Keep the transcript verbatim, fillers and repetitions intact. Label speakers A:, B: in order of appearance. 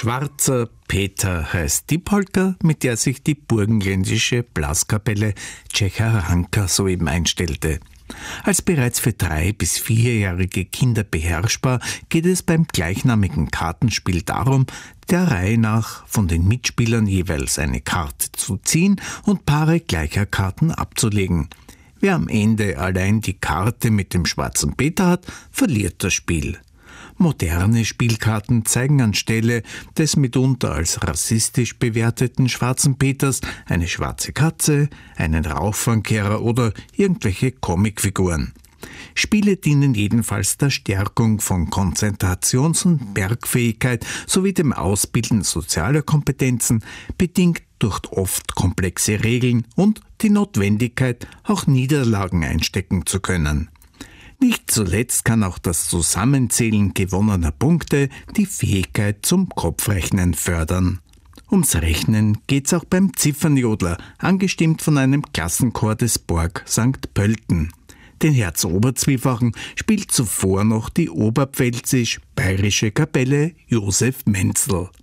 A: Schwarzer Peter heißt die Polka, mit der sich die burgenländische Blaskapelle Tschecharanka soeben einstellte. Als bereits für drei- bis vierjährige Kinder beherrschbar, geht es beim gleichnamigen Kartenspiel darum, der Reihe nach von den Mitspielern jeweils eine Karte zu ziehen und Paare gleicher Karten abzulegen. Wer am Ende allein die Karte mit dem Schwarzen Peter hat, verliert das Spiel. Moderne Spielkarten zeigen anstelle des mitunter als rassistisch bewerteten Schwarzen Peters eine schwarze Katze, einen Rauchfangkehrer oder irgendwelche Comicfiguren. Spiele dienen jedenfalls der Stärkung von Konzentrations- und Merkfähigkeit sowie dem Ausbilden sozialer Kompetenzen, bedingt durch oft komplexe Regeln und die Notwendigkeit, auch Niederlagen einstecken zu können. Nicht zuletzt kann auch das Zusammenzählen gewonnener Punkte die Fähigkeit zum Kopfrechnen fördern. Ums Rechnen geht's auch beim Ziffernjodler, angestimmt von einem Klassenchor des Borg Sankt Pölten. Den Herzoberzwiefachen spielt zuvor noch die oberpfälzisch-bayerische Kapelle Josef Menzel.